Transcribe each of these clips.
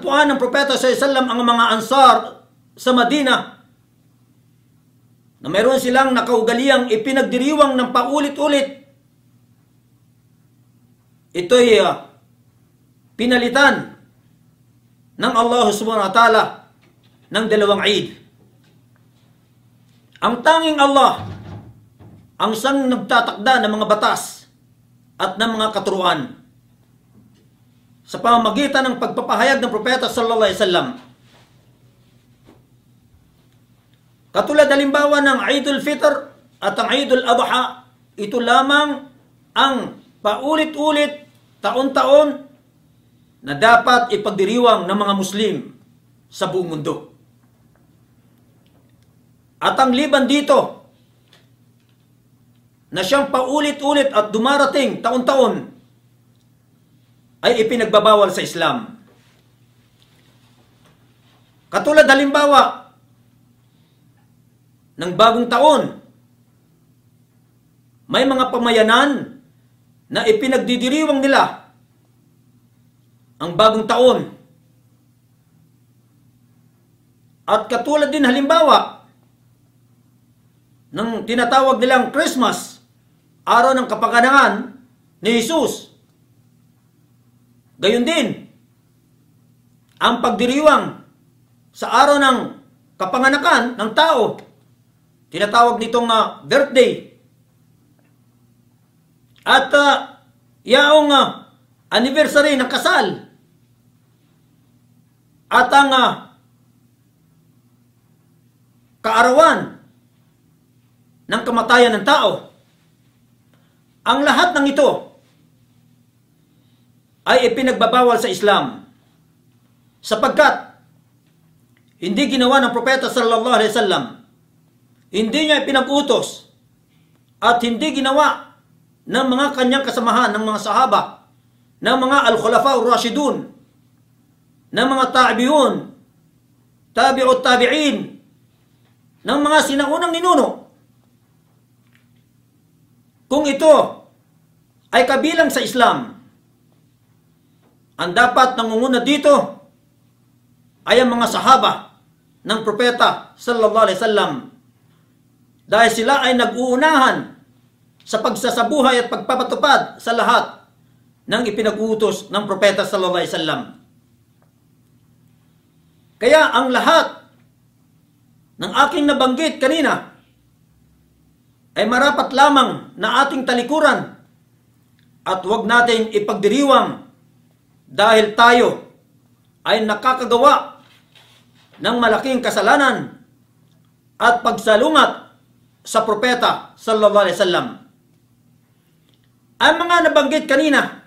natagpuan ng Propeta sallallahu alaihi wasallam ang mga Ansar sa Madina na mayroon silang nakaugaliang ipinagdiriwang ng paulit-ulit. Ito'y pinalitan ng Allah subhanahu wa ta'ala ng dalawang Eid. Ang tanging Allah ang siyang nagtatakda ng mga batas at ng mga katuruan sa pamamagitan ng pagpapahayag ng Propeta sallallahu alaihi wasallam. Katulad halimbawa ng Eidul Fitr at ang Eidul Adha, ito lamang ang paulit-ulit, taon-taon na dapat ipagdiriwang ng mga Muslim sa buong mundo. At ang liban dito, na siyang paulit-ulit at dumarating taon-taon, ay ipinagbabawal sa Islam. Katulad halimbawa ng bagong taon, may mga pamayanan na ipinagdidiriwang nila ang bagong taon. At katulad din halimbawa ng tinatawag nilang Christmas, araw ng kapanganakan ni Jesus. Gayon din ang pagdiriwang sa araw ng kapanganakan ng tao. Tinatawag nitong birthday. At yaong anniversary ng kasal. At ang kaarawan ng kamatayan ng tao. Ang lahat ng ito ay ipinagbabawal sa Islam. Sapagkat hindi ginawa ng Propeta sallallahu alaihi wasallam, hindi niya ipinag-utos at hindi ginawa ng mga kanyang kasamahan, ng mga sahaba, ng mga al-khulafa ar-rashidun, ng mga tabi'un, tabi'ut tabi'in, ng mga sinaunang ninuno. Kung ito ay kabilang sa Islam, ang dapat nangunguna dito ay ang mga sahaba ng Propeta sallallahu alaihi wasallam, dahil sila ay nag-uunahan sa pagsasabuhay at pagpapatupad sa lahat ng ipinag-utos ng Propeta sallallahu alaihi wasallam. Kaya ang lahat ng aking nabanggit kanina ay marapat lamang na ating talikuran at huwag nating ipagdiriwang dahil tayo ay nakakagawa ng malaking kasalanan at pagsalungat sa Propeta sallallahu alaihi wasallam. Ang mga nabanggit kanina,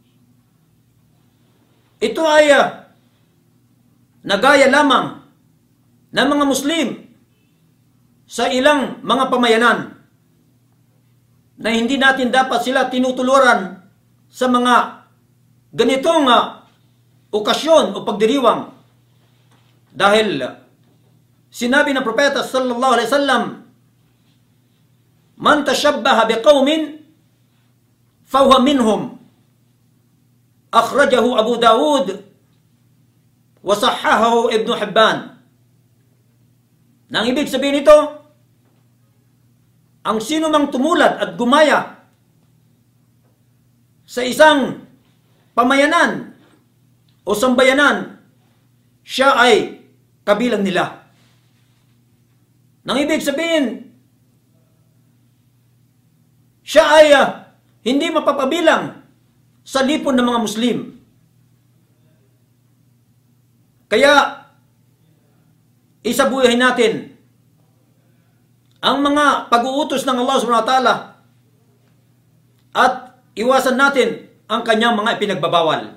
ito ay nagaya lamang ng mga Muslim sa ilang mga pamayanan na hindi natin dapat sila tinutuluran sa mga ganitong okasyon o pagdiriwang. Dahil sinabi ng Propeta sallallahu alaihi wasallam, man tashabbaha biqaumin fahuwa minhum. Akhrajahu Abu Dawud wa sahhahahu Ibn Hibban. Nang ibig sabihin nito, ang sino mang tumulad at gumaya sa isang pamayanan o sambayanan, siya ay kabilang nila. Nang ibig sabihin, siya ay hindi mapapabilang sa lipon ng mga Muslim. Kaya, isabuhay natin ang mga pag-uutos ng Allah subhanahu wa ta'ala at iwasan natin ang kanyang mga ipinagbabawal.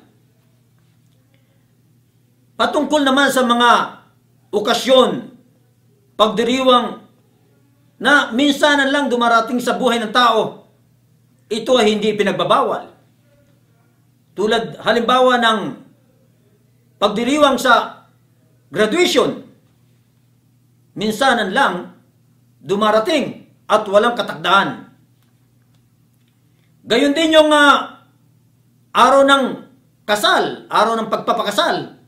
Patungkol naman sa mga okasyon, pagdiriwang na minsanan lang dumarating sa buhay ng tao, ito ay hindi pinagbabawal. Tulad halimbawa ng pagdiriwang sa graduation, minsanan lang dumarating at walang katakdaan. Gayon din yung araw ng kasal, araw ng pagpapakasal,